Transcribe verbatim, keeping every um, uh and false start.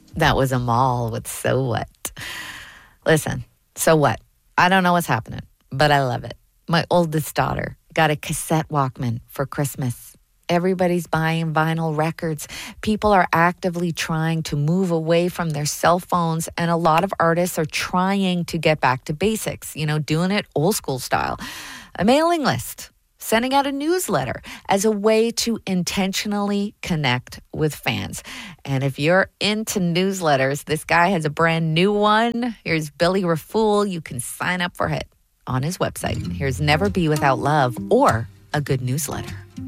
That was Amal with So What. Listen, so what? I don't know what's happening, but I love it. My oldest daughter got a cassette Walkman for Christmas. Everybody's buying vinyl records. People are actively trying to move away from their cell phones, and a lot of artists are trying to get back to basics, you know, doing it old school style. A mailing list, sending out a newsletter as a way to intentionally connect with fans. And if you're into newsletters, this guy has a brand new one. Here's Billy Rafool. You can sign up for it on his website. Here's Never Be Without Love or a good newsletter.